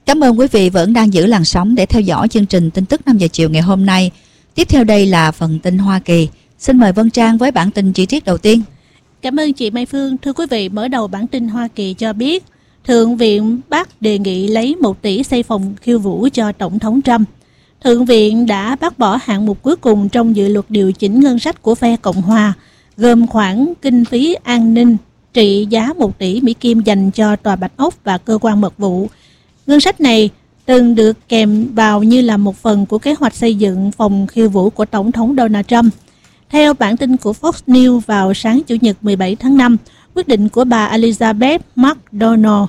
Cảm ơn quý vị vẫn đang giữ làn sóng để theo dõi chương trình tin tức 5 giờ chiều ngày hôm nay. Tiếp theo đây là phần tin Hoa Kỳ. Xin mời Vân Trang với bản tin chi tiết đầu tiên. Cảm ơn chị Mai Phương. Thưa quý vị, mở đầu bản tin Hoa Kỳ cho biết, Thượng viện Bắc đề nghị lấy 1 tỷ xây phòng khiêu vũ cho Tổng thống Trump. Thượng viện đã bác bỏ hạng mục cuối cùng trong dự luật điều chỉnh ngân sách của phe Cộng hòa, gồm khoản kinh phí an ninh trị giá 1 tỷ Mỹ Kim dành cho Tòa Bạch Ốc và cơ quan mật vụ. Ngân sách này từng được kèm vào như là một phần của kế hoạch xây dựng phòng khiêu vũ của Tổng thống Donald Trump. Theo bản tin của Fox News vào sáng Chủ nhật 17 tháng 5, quyết định của bà Elizabeth McDonnell,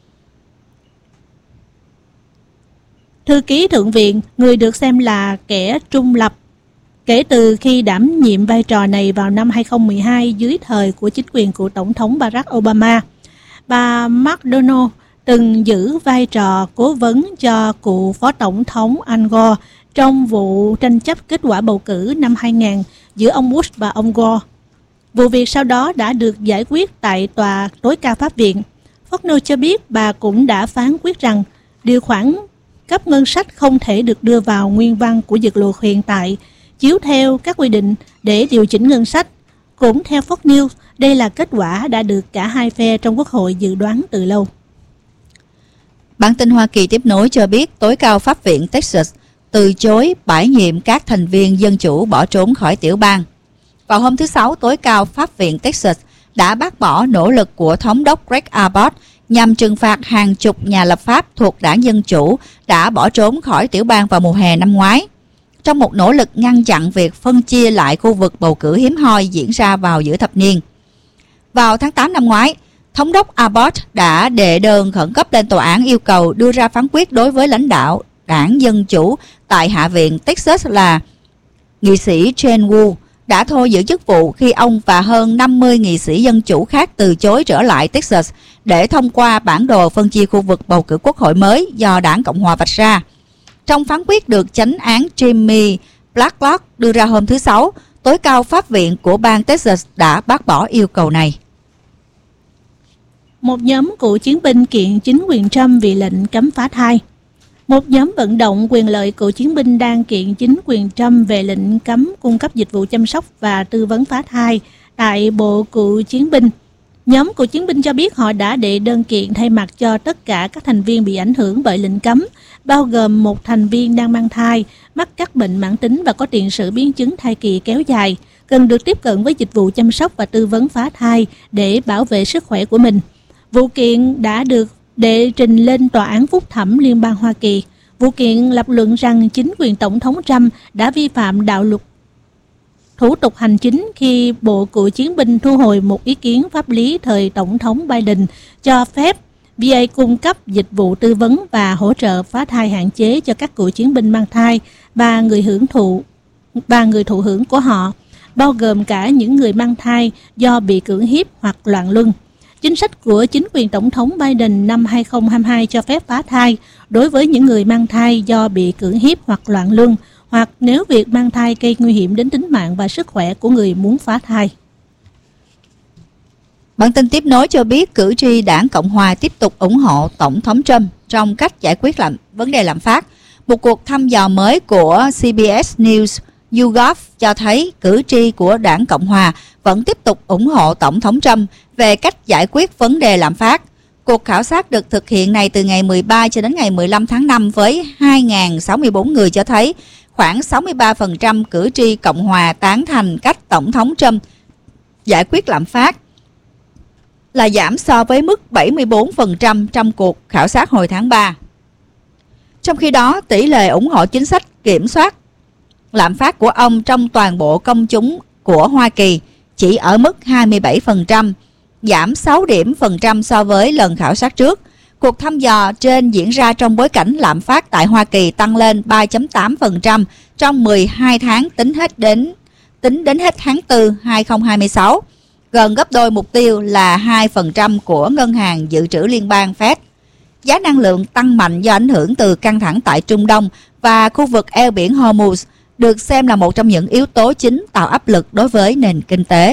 thư ký Thượng viện, người được xem là kẻ trung lập kể từ khi đảm nhiệm vai trò này vào năm 2012 dưới thời của chính quyền của Tổng thống Barack Obama. Bà McDonnell từng giữ vai trò cố vấn cho cựu Phó Tổng thống Al Gore trong vụ tranh chấp kết quả bầu cử năm 2000 giữa ông Bush và ông Gore. Vụ việc sau đó đã được giải quyết tại Tòa tối cao pháp viện. Fox News cho biết bà cũng đã phán quyết rằng điều khoản cấp ngân sách không thể được đưa vào nguyên văn của dự luật hiện tại, chiếu theo các quy định để điều chỉnh ngân sách. Cũng theo Fox News, đây là kết quả đã được cả hai phe trong Quốc hội dự đoán từ lâu. Bản tin Hoa Kỳ tiếp nối cho biết tối cao pháp viện Texas từ chối bãi nhiệm các thành viên dân chủ bỏ trốn khỏi tiểu bang. Vào hôm thứ Sáu, tối cao pháp viện Texas đã bác bỏ nỗ lực của thống đốc Greg Abbott nhằm trừng phạt hàng chục nhà lập pháp thuộc đảng Dân Chủ đã bỏ trốn khỏi tiểu bang vào mùa hè năm ngoái, trong một nỗ lực ngăn chặn việc phân chia lại khu vực bầu cử hiếm hoi diễn ra vào giữa thập niên. Vào tháng 8 năm ngoái, thống đốc Abbott đã đệ đơn khẩn cấp lên tòa án yêu cầu đưa ra phán quyết đối với lãnh đạo đảng Dân Chủ tại Hạ viện Texas là nghị sĩ Jen Wu đã thôi giữ chức vụ khi ông và hơn 50 nghị sĩ Dân Chủ khác từ chối trở lại Texas để thông qua bản đồ phân chia khu vực bầu cử quốc hội mới do đảng Cộng hòa vạch ra. Trong phán quyết được chánh án Jimmy Blacklock đưa ra hôm thứ Sáu, tối cao pháp viện của bang Texas đã bác bỏ yêu cầu này. Một nhóm cựu chiến binh kiện chính quyền Trump vì lệnh cấm phá thai. Một nhóm vận động quyền lợi cựu chiến binh đang kiện chính quyền Trump về lệnh cấm cung cấp dịch vụ chăm sóc và tư vấn phá thai tại Bộ Cựu chiến binh. Nhóm cựu chiến binh cho biết họ đã đệ đơn kiện thay mặt cho tất cả các thành viên bị ảnh hưởng bởi lệnh cấm, bao gồm một thành viên đang mang thai, mắc các bệnh mãn tính và có tiền sử biến chứng thai kỳ kéo dài, cần được tiếp cận với dịch vụ chăm sóc và tư vấn phá thai để bảo vệ sức khỏe của mình. Vụ kiện đã được đệ trình lên Tòa án Phúc thẩm Liên bang Hoa Kỳ. Vụ kiện lập luận rằng chính quyền Tổng thống Trump đã vi phạm đạo luật thủ tục hành chính khi Bộ Cựu chiến binh thu hồi một ý kiến pháp lý thời Tổng thống Biden cho phép VA cung cấp dịch vụ tư vấn và hỗ trợ phá thai hạn chế cho các cựu chiến binh mang thai và người thụ hưởng của họ, bao gồm cả những người mang thai do bị cưỡng hiếp hoặc loạn luân. Chính sách của chính quyền Tổng thống Biden năm 2022 cho phép phá thai đối với những người mang thai do bị cưỡng hiếp hoặc loạn luân, hoặc nếu việc mang thai gây nguy hiểm đến tính mạng và sức khỏe của người muốn phá thai. Bản tin tiếp nối cho biết cử tri đảng Cộng hòa tiếp tục ủng hộ Tổng thống Trump trong cách giải quyết vấn đề lạm phát. Một cuộc thăm dò mới của CBS News YouGov cho thấy cử tri của đảng Cộng hòa vẫn tiếp tục ủng hộ Tổng thống Trump về cách giải quyết vấn đề lạm phát. Cuộc khảo sát được thực hiện này từ ngày 13 cho đến ngày 15 tháng 5 với 2.064 người cho thấy khoảng 63% cử tri Cộng hòa tán thành cách Tổng thống Trump giải quyết lạm phát, là giảm so với mức 74% trong cuộc khảo sát hồi tháng 3. Trong khi đó, tỷ lệ ủng hộ chính sách kiểm soát lạm phát của ông trong toàn bộ công chúng của Hoa Kỳ chỉ ở mức 27%, giảm 6 điểm phần trăm so với lần khảo sát trước. Cuộc thăm dò trên diễn ra trong bối cảnh lạm phát tại Hoa Kỳ tăng lên 3.8% trong 12 tháng tính đến hết tháng 4 2026, gần gấp đôi mục tiêu là 2% của Ngân hàng Dự trữ Liên bang Fed. Giá năng lượng tăng mạnh do ảnh hưởng từ căng thẳng tại Trung Đông và khu vực eo biển Hormuz được xem là một trong những yếu tố chính tạo áp lực đối với nền kinh tế.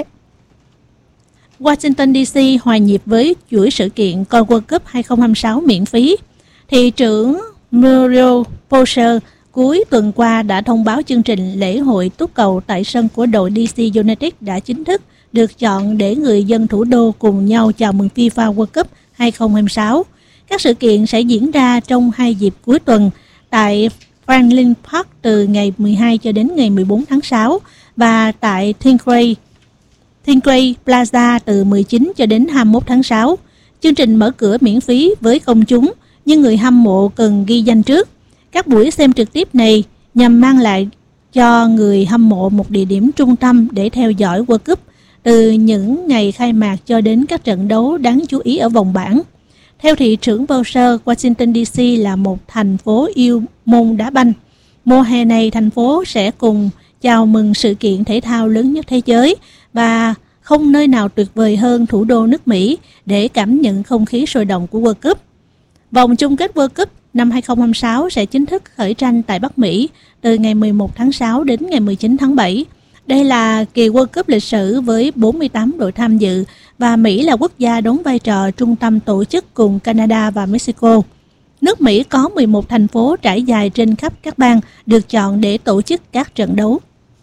Washington DC hòa nhịp với chuỗi sự kiện coi World Cup 2026 miễn phí. Thị trưởng Muriel Bowser cuối tuần qua đã thông báo chương trình lễ hội túc cầu tại sân của đội DC United đã chính thức được chọn để người dân thủ đô cùng nhau chào mừng FIFA World Cup 2026. Các sự kiện sẽ diễn ra trong 2 dịp cuối tuần tại Franklin Park từ ngày 12 cho đến ngày 14 tháng 6 và tại Tingley Plaza từ 19 cho đến 21 tháng 6. Chương trình mở cửa miễn phí với công chúng, nhưng người hâm mộ cần ghi danh trước. Các buổi xem trực tiếp này nhằm mang lại cho người hâm mộ một địa điểm trung tâm để theo dõi World Cup từ những ngày khai mạc cho đến các trận đấu đáng chú ý ở vòng bảng. Theo thị trưởng Bowser, Washington DC là một thành phố yêu môn đá banh. Mùa hè này, thành phố sẽ cùng chào mừng sự kiện thể thao lớn nhất thế giới và không nơi nào tuyệt vời hơn thủ đô nước Mỹ để cảm nhận không khí sôi động của World Cup. Vòng chung kết World Cup năm 2026 sẽ chính thức khởi tranh tại Bắc Mỹ từ ngày 11 tháng 6 đến ngày 19 tháng 7. Đây là kỳ World Cup lịch sử với 48 đội tham dự và Mỹ là quốc gia đóng vai trò trung tâm tổ chức cùng Canada và Mexico. Nước Mỹ có 11 thành phố trải dài trên khắp các bang được chọn để tổ chức các trận đấu.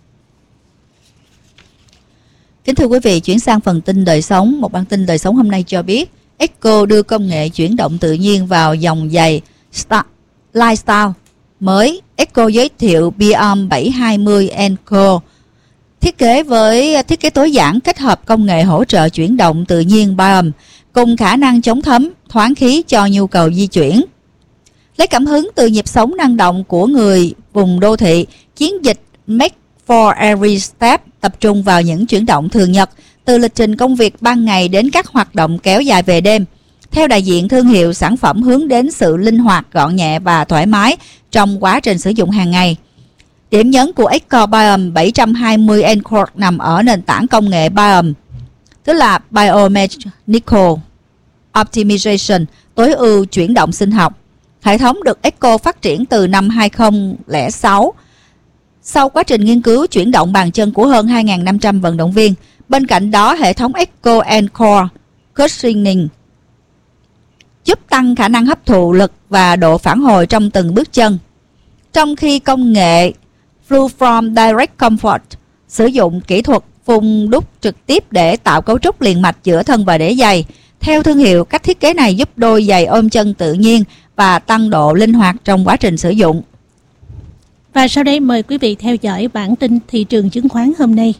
Kính thưa quý vị, chuyển sang phần tin đời sống. Một bản tin đời sống hôm nay cho biết Echo đưa công nghệ chuyển động tự nhiên vào dòng giày lifestyle mới. Echo giới thiệu Beyond 720 Echo, thiết kế tối giản kết hợp công nghệ hỗ trợ chuyển động tự nhiên Beyond cùng khả năng chống thấm, thoáng khí cho nhu cầu di chuyển. Lấy cảm hứng từ nhịp sống năng động của người vùng đô thị, chiến dịch Make for Every Step tập trung vào những chuyển động thường nhật, từ lịch trình công việc ban ngày đến các hoạt động kéo dài về đêm. Theo đại diện thương hiệu, sản phẩm hướng đến sự linh hoạt, gọn nhẹ và thoải mái trong quá trình sử dụng hàng ngày. Điểm nhấn của Echo Beyond 720 Encore nằm ở nền tảng công nghệ Beyond, tức là Biomechanical Optimization, tối ưu chuyển động sinh học. Hệ thống được Echo phát triển từ năm 2006 sau quá trình nghiên cứu chuyển động bàn chân của hơn 2.500 vận động viên. Bên cạnh đó, hệ thống Echo Encore Cushioning giúp tăng khả năng hấp thụ lực và độ phản hồi trong từng bước chân, trong khi công nghệ Flew from Direct Comfort sử dụng kỹ thuật phun đúc trực tiếp để tạo cấu trúc liền mạch giữa thân và đế giày. Theo thương hiệu, cách thiết kế này giúp đôi giày ôm chân tự nhiên và tăng độ linh hoạt trong quá trình sử dụng. Và sau đây mời quý vị theo dõi bản tin thị trường chứng khoán hôm nay.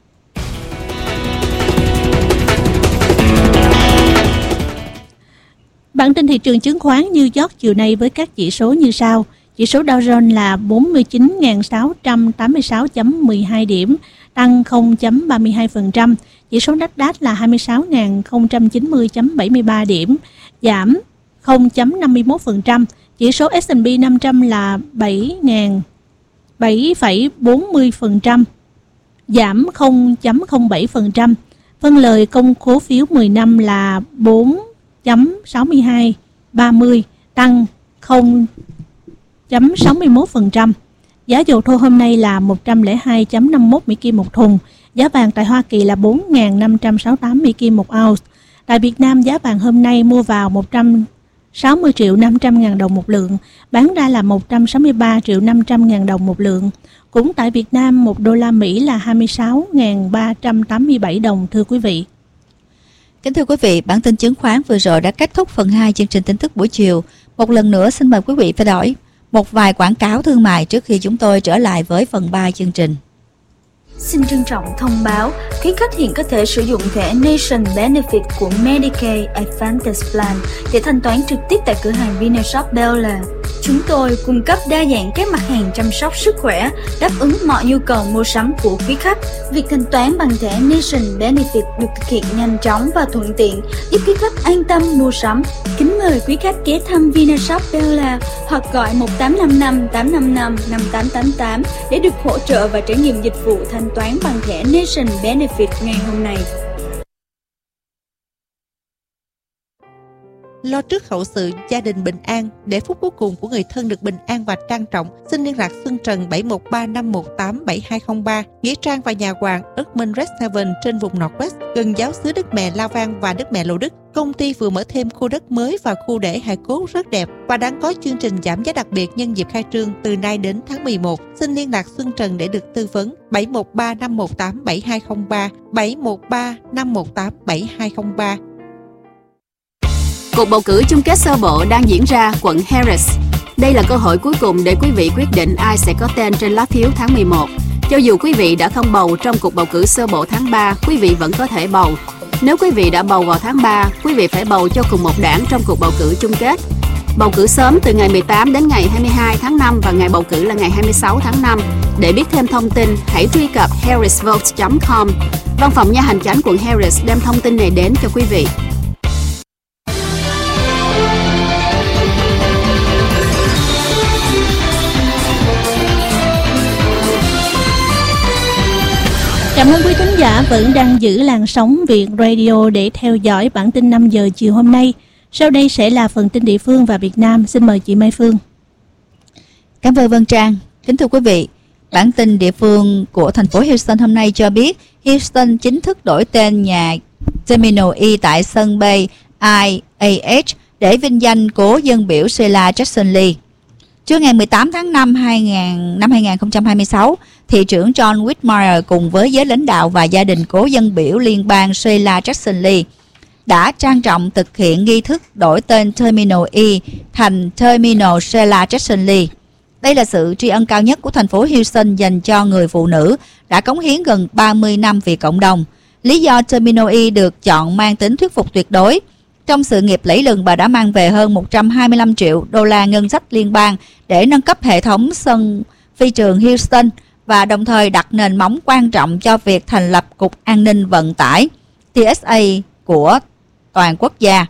Bản tin thị trường chứng khoán New York chiều nay với các chỉ số như sau. Chỉ số Dow Jones là 49.686.12 điểm, tăng 0.32%. Chỉ số Nasdaq là 26.090.73 điểm, giảm 0.51%. Chỉ số S&P 500 là 7,40%, giảm 0.07%. Phân lời công cổ phiếu 10 năm là 4.6230, tăng 0.61%. Giá dầu thô hôm nay là 102.51 Mỹ Kim một thùng. Giá vàng tại Hoa Kỳ là 4.568 Mỹ Kim một ounce. Tại Việt Nam, giá vàng hôm nay mua vào 160.500.000 đồng một lượng, bán ra là 163.500.000 đồng một lượng. Cũng tại Việt Nam, 1 đô la Mỹ là 26.387 đồng, thưa quý vị. Kính thưa quý vị, bản tin chứng khoán vừa rồi đã kết thúc phần 2 chương trình tin tức buổi chiều. Một lần nữa xin mời quý vị theo dõi một vài quảng cáo thương mại trước khi chúng tôi trở lại với phần 3 chương trình. Xin trân trọng thông báo, quý khách hiện có thể sử dụng thẻ Nation Benefit của Medicaid Advantage Plan để thanh toán trực tiếp tại cửa hàng Vinashop Bel Air. Chúng tôi cung cấp đa dạng các mặt hàng chăm sóc sức khỏe, đáp ứng mọi nhu cầu mua sắm của quý khách. Việc thanh toán bằng thẻ Nation Benefit được thực hiện nhanh chóng và thuận tiện, giúp quý khách an tâm mua sắm. Kính mời quý khách ghé thăm Vinashop Bel Air hoặc gọi 1855 855 5888 để được hỗ trợ và trải nghiệm dịch vụ thanh toán bằng thẻ Nation Benefit ngày hôm nay. Lo trước hậu sự, gia đình bình an, để phút cuối cùng của người thân được bình an và trang trọng. Xin liên lạc Xuân Trần 7135187203, nghĩa trang và nhà hoàng Ước Minh Red Seven trên vùng Northwest, gần giáo xứ Đức Mẹ La Vang và Đức Mẹ Lộ Đức. Công ty vừa mở thêm khu đất mới và khu để hài cốt rất đẹp và đang có chương trình giảm giá đặc biệt nhân dịp khai trương từ nay đến tháng 11. Xin liên lạc Xuân Trần để được tư vấn 713 518 7203 713 518 7203. Cuộc bầu cử chung kết sơ bộ đang diễn ra quận Harris. Đây là cơ hội cuối cùng để quý vị quyết định ai sẽ có tên trên lá phiếu tháng 11. Cho dù quý vị đã không bầu trong cuộc bầu cử sơ bộ tháng 3, quý vị vẫn có thể bầu. Nếu quý vị đã bầu vào tháng 3, quý vị phải bầu cho cùng một đảng trong cuộc bầu cử chung kết. Bầu cử sớm từ ngày 18 đến ngày 22 tháng 5 và ngày bầu cử là ngày 26 tháng 5. Để biết thêm thông tin, hãy truy cập harrisvote.com. Văn phòng Nha hành chánh quận Harris đem thông tin này đến cho quý vị. Cảm ơn quý thính giả vẫn đang giữ làn sóng Việt Radio để theo dõi bản tin 5 giờ chiều hôm nay. Sau đây sẽ là phần tin địa phương và Việt Nam. Xin mời chị Mai Phương. Cảm ơn Vân Trang. Kính thưa quý vị, bản tin địa phương của thành phố Houston hôm nay cho biết Houston chính thức đổi tên nhà Terminal E tại sân bay IAH để vinh danh cố dân biểu Sheila Jackson Lee. Trưa ngày 18 tháng 5 năm 2026, thị trưởng John Whitmire cùng với giới lãnh đạo và gia đình cố dân biểu liên bang Sheila Jackson Lee đã trang trọng thực hiện nghi thức đổi tên Terminal E thành Terminal Sheila Jackson Lee. Đây là sự tri ân cao nhất của thành phố Houston dành cho người phụ nữ đã cống hiến gần 30 năm vì cộng đồng. Lý do Terminal E được chọn mang tính thuyết phục tuyệt đối. Trong sự nghiệp lẫy lừng, bà đã mang về hơn 125 triệu đô la ngân sách liên bang để nâng cấp hệ thống sân phi trường Houston và đồng thời đặt nền móng quan trọng cho việc thành lập Cục An ninh Vận tải TSA của toàn quốc gia.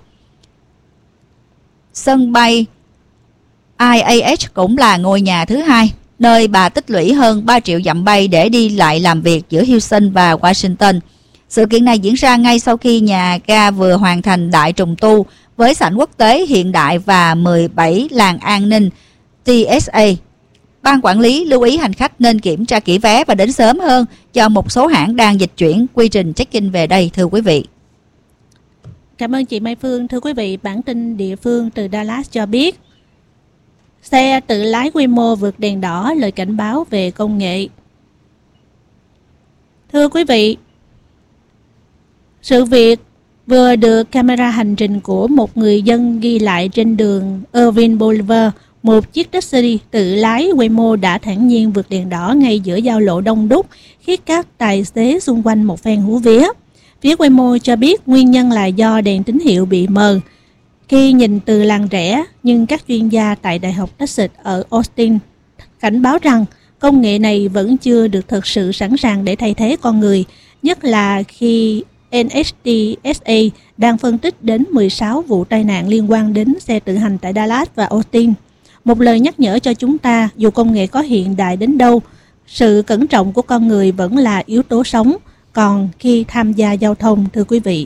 Sân bay IAH cũng là ngôi nhà thứ hai, nơi bà tích lũy hơn 3 triệu dặm bay để đi lại làm việc giữa Houston và Washington. Sự kiện này diễn ra ngay sau khi nhà ga vừa hoàn thành đại trùng tu với sảnh quốc tế hiện đại và 17 làn an ninh TSA. Ban quản lý lưu ý hành khách nên kiểm tra kỹ vé và đến sớm hơn cho một số hãng đang dịch chuyển quy trình check-in về đây, thưa quý vị. Cảm ơn chị Mai Phương. Thưa quý vị, bản tin địa phương từ Dallas cho biết xe tự lái quy mô vượt đèn đỏ, lời cảnh báo về công nghệ. Thưa quý vị, sự việc vừa được camera hành trình của một người dân ghi lại trên đường Irving Boulevard. Một chiếc taxi tự lái Waymo đã thản nhiên vượt đèn đỏ ngay giữa giao lộ đông đúc, khiến các tài xế xung quanh một phen hú vía. Phía Waymo cho biết nguyên nhân là do đèn tín hiệu bị mờ khi nhìn từ làn rẽ, nhưng các chuyên gia tại Đại học Texas ở Austin cảnh báo rằng công nghệ này vẫn chưa được thực sự sẵn sàng để thay thế con người, nhất là khi NHTSA đang phân tích đến 16 vụ tai nạn liên quan đến xe tự hành tại Dallas và Austin. Một lời nhắc nhở cho chúng ta, dù công nghệ có hiện đại đến đâu, sự cẩn trọng của con người vẫn là yếu tố sống, còn khi tham gia giao thông, thưa quý vị.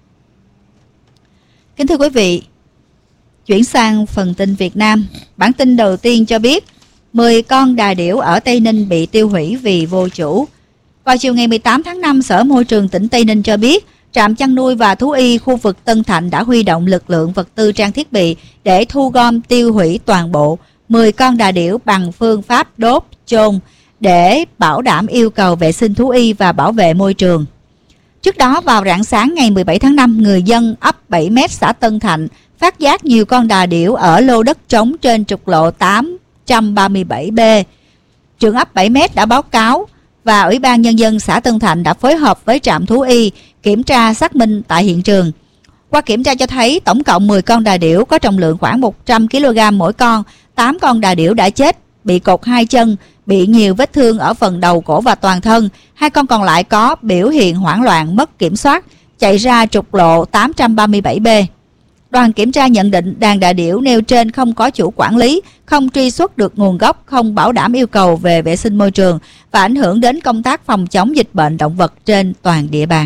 Kính thưa quý vị, chuyển sang phần tin Việt Nam. Bản tin đầu tiên cho biết 10 con đà điểu ở Tây Ninh bị tiêu hủy vì vô chủ. Vào chiều ngày 18 tháng 5, Sở Môi trường tỉnh Tây Ninh cho biết trạm chăn nuôi và thú y khu vực Tân Thạnh đã huy động lực lượng, vật tư, trang thiết bị để thu gom tiêu hủy toàn bộ 10 con đà điểu bằng phương pháp đốt, chôn để bảo đảm yêu cầu vệ sinh thú y và bảo vệ môi trường. Trước đó, vào rạng sáng ngày 17 tháng 5, người dân ấp 7m xã Tân Thạnh phát giác nhiều con đà điểu ở lô đất trống trên trục lộ 837B. Trưởng ấp 7m đã báo cáo và Ủy ban Nhân dân xã Tân Thạnh đã phối hợp với trạm thú y kiểm tra xác minh tại hiện trường. Qua kiểm tra cho thấy tổng cộng 10 con đà điểu có trọng lượng khoảng 100 kg mỗi con. 8 con đà điểu đã chết, bị cột 2 chân, bị nhiều vết thương ở phần đầu, cổ và toàn thân. 2 con còn lại có biểu hiện hoảng loạn, mất kiểm soát, chạy ra trục lộ 837B. Đoàn kiểm tra nhận định đàn đà điểu nêu trên không có chủ quản lý, không truy xuất được nguồn gốc, không bảo đảm yêu cầu về vệ sinh môi trường và ảnh hưởng đến công tác phòng chống dịch bệnh động vật trên toàn địa bàn.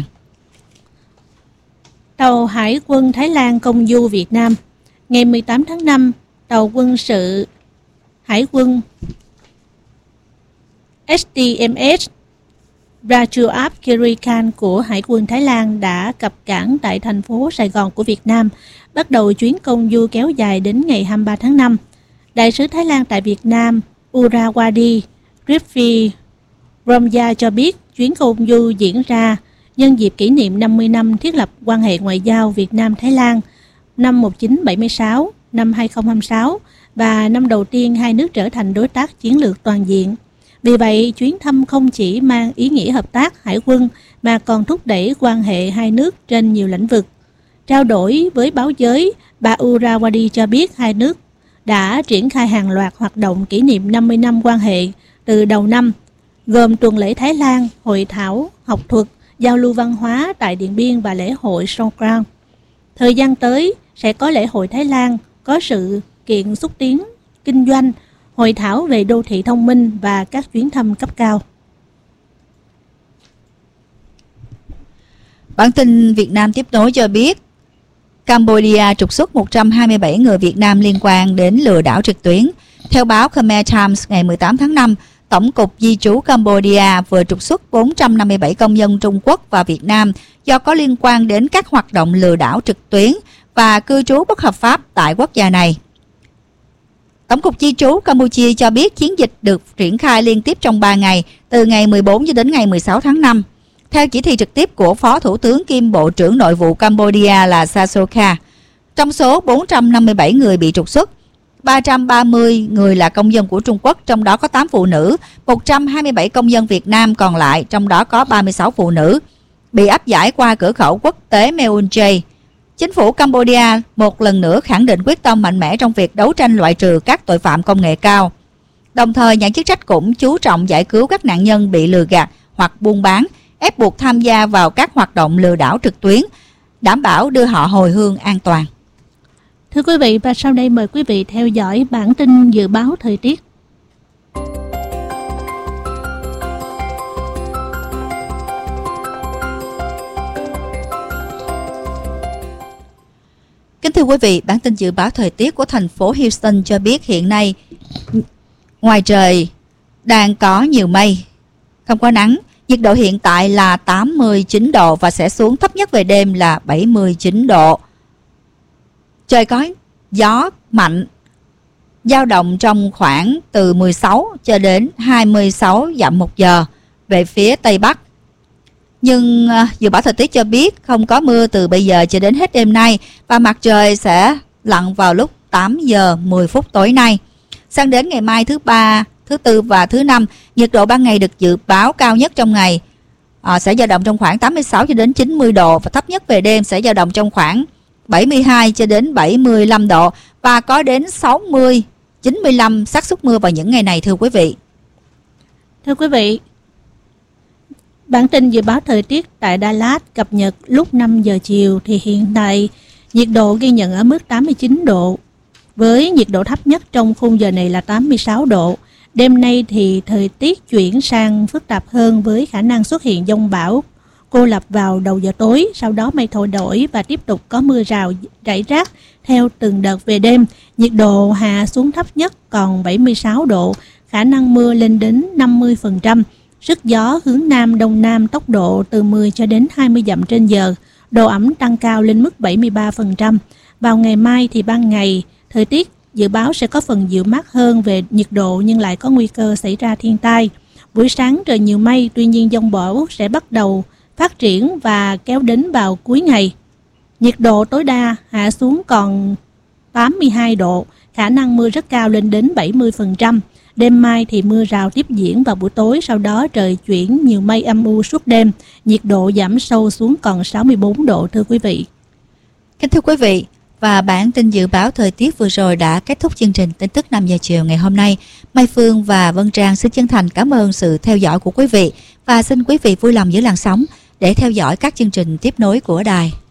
Tàu Hải quân Thái Lan công du Việt Nam. Ngày 18 tháng 5, tàu quân sự Hải quân HTMS Prachuap Khiri-khan của Hải quân Thái Lan đã cập cảng tại thành phố Sài Gòn của Việt Nam, bắt đầu chuyến công du kéo dài đến ngày 23 tháng 5. Đại sứ Thái Lan tại Việt Nam Urawadi Griffith Romja cho biết chuyến công du diễn ra nhân dịp kỷ niệm 50 năm thiết lập quan hệ ngoại giao Việt Nam-Thái Lan năm 1976, năm 2026 và năm đầu tiên hai nước trở thành đối tác chiến lược toàn diện. Vì vậy, chuyến thăm không chỉ mang ý nghĩa hợp tác hải quân mà còn thúc đẩy quan hệ hai nước trên nhiều lĩnh vực. Trao đổi với báo giới, bà Urawadi cho biết hai nước đã triển khai hàng loạt hoạt động kỷ niệm 50 năm quan hệ từ đầu năm, gồm tuần lễ Thái Lan, hội thảo, học thuật, giao lưu văn hóa tại Điện Biên và lễ hội Songkran. Thời gian tới sẽ có lễ hội Thái Lan, có sự kiện xúc tiến kinh doanh, hội thảo về đô thị thông minh và các chuyến thăm cấp cao. Bản tin Việt Nam tiếp nối cho biết Cambodia trục xuất 127 người Việt Nam liên quan đến lừa đảo trực tuyến. Theo báo Khmer Times ngày 18 tháng 5, Tổng cục Di trú Cambodia vừa trục xuất 457 công dân Trung Quốc và Việt Nam do có liên quan đến các hoạt động lừa đảo trực tuyến và cư trú bất hợp pháp tại quốc gia này. Tổng cục Di trú Campuchia cho biết chiến dịch được triển khai liên tiếp trong 3 ngày, từ ngày 14 cho đến ngày 16 tháng 5. Theo chỉ thị trực tiếp của Phó Thủ tướng kiêm Bộ trưởng Nội vụ Cambodia là Sasoka, trong số 457 người bị trục xuất, 330 người là công dân của Trung Quốc, trong đó có 8 phụ nữ, 127 công dân Việt Nam còn lại, trong đó có 36 phụ nữ, bị áp giải qua cửa khẩu quốc tế Meonjay. Chính phủ Cambodia một lần nữa khẳng định quyết tâm mạnh mẽ trong việc đấu tranh loại trừ các tội phạm công nghệ cao. Đồng thời, nhà chức trách cũng chú trọng giải cứu các nạn nhân bị lừa gạt hoặc buôn bán, ép buộc tham gia vào các hoạt động lừa đảo trực tuyến, đảm bảo đưa họ hồi hương an toàn. Thưa quý vị, và sau đây mời quý vị theo dõi bản tin dự báo thời tiết. Kính thưa quý vị, bản tin dự báo thời tiết của thành phố Houston cho biết hiện nay ngoài trời đang có nhiều mây, không có nắng. Nhiệt độ hiện tại là 89 độ và sẽ xuống thấp nhất về đêm là 79 độ. Trời có gió mạnh, dao động trong khoảng từ 16 cho đến 26 dặm một giờ về phía Tây Bắc. Nhưng dự báo thời tiết cho biết không có mưa từ bây giờ cho đến hết đêm nay và mặt trời sẽ lặn vào lúc 8 giờ 10 phút tối nay. Sang đến ngày mai thứ Ba, thứ Tư và thứ Năm, nhiệt độ ban ngày được dự báo cao nhất trong ngày sẽ dao động trong khoảng 86 cho đến 90 độ và thấp nhất về đêm sẽ dao động trong khoảng 72 cho đến 75 độ và có đến 60, 95 xác suất mưa vào những ngày này thưa quý vị. Thưa quý vị, bản tin dự báo thời tiết tại Đà Lạt cập nhật lúc 5 giờ chiều thì hiện tại nhiệt độ ghi nhận ở mức 89 độ, với nhiệt độ thấp nhất trong khung giờ này là 86 độ. Đêm nay thì thời tiết chuyển sang phức tạp hơn với khả năng xuất hiện dông bão cô lập vào đầu giờ tối, sau đó mây thay đổi và tiếp tục có mưa rào rải rác theo từng đợt về đêm. Nhiệt độ hạ xuống thấp nhất còn 76 độ, khả năng mưa lên đến 50%. Sức gió hướng Nam Đông Nam tốc độ từ 10 cho đến 20 dặm trên giờ, độ ẩm tăng cao lên mức 73%. Vào ngày mai thì ban ngày, thời tiết dự báo sẽ có phần dịu mát hơn về nhiệt độ nhưng lại có nguy cơ xảy ra thiên tai. Buổi sáng trời nhiều mây, tuy nhiên dông bão sẽ bắt đầu phát triển và kéo đến vào cuối ngày. Nhiệt độ tối đa hạ xuống còn 82 độ, khả năng mưa rất cao lên đến 70%. Đêm mai thì mưa rào tiếp diễn vào buổi tối, sau đó trời chuyển nhiều mây âm u suốt đêm, nhiệt độ giảm sâu xuống còn 64 độ thưa quý vị. Kính thưa quý vị, và bản tin dự báo thời tiết vừa rồi đã kết thúc chương trình tin tức 5 giờ chiều ngày hôm nay. Mai Phương và Vân Trang xin chân thành cảm ơn sự theo dõi của quý vị và xin quý vị vui lòng giữ làn sóng để theo dõi các chương trình tiếp nối của đài.